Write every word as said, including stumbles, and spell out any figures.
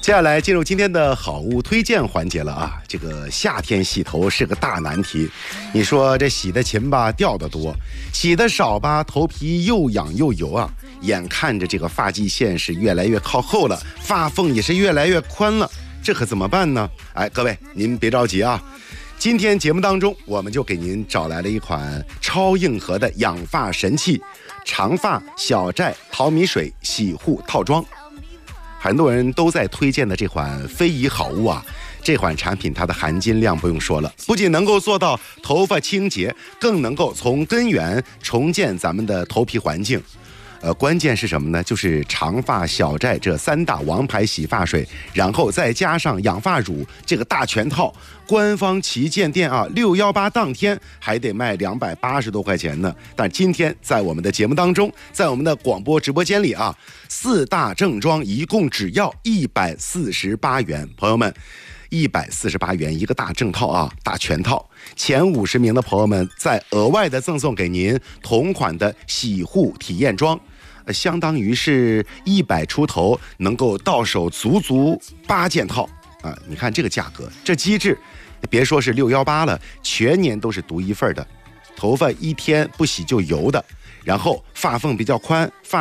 接下来进入今天的好物推荐环节了啊！这个夏天洗头是个大难题，你说这洗的勤吧，掉的多；洗的少吧，头皮又痒又油啊！眼看着这个发际线是越来越靠后了，发缝也是越来越宽了，这可怎么办呢？哎，各位您别着急啊！今天节目当中，我们就给您找来了一款超硬核的养发神器——长发小寨淘米水洗护套装。很多人都在推荐的这款非遗好物啊，这款产品它的含金量不用说了，不仅能够做到头发清洁，更能够从根源重建咱们的头皮环境。呃，关键是什么呢？就是长发小寨这三大王牌洗发水，然后再加上养发乳这个大全套，官方旗舰店啊，六幺八当天还得卖两百八十多块钱呢。但今天在我们的节目当中，在我们的广播直播间里啊，四大正装一共只要一百四十八元，朋友们。一百四十八元一个大正套啊，大全套，前五十名的朋友们再额外的赠送给您同款的洗护体验装，呃，相当于是一百出头，能够到手足足八件套啊！你看这个价格，这机制，别说是六幺八了，全年都是独一份的，头发一天不洗就油的，然后发缝比较宽，发